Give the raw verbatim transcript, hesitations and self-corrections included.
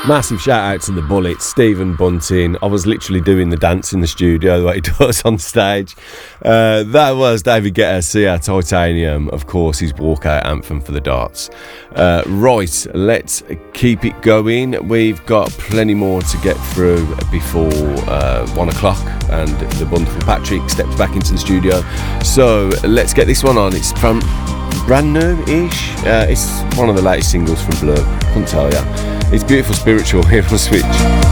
Massive shout out to the Bullets, Stephen Bunting. I was literally doing the dance in the studio the way he does on stage. Uh, that was David Guetta, Sia, Titanium, of course, his walkout anthem for the darts. Uh, right, let's keep it going. We've got plenty more to get through before uh, one o'clock, and the wonderful Patrick steps back into the studio. So let's get this one on. It's from brand new-ish. Uh, it's one of the latest singles from Blur. Couldn't tell ya. It's beautiful spiritual here on Switch.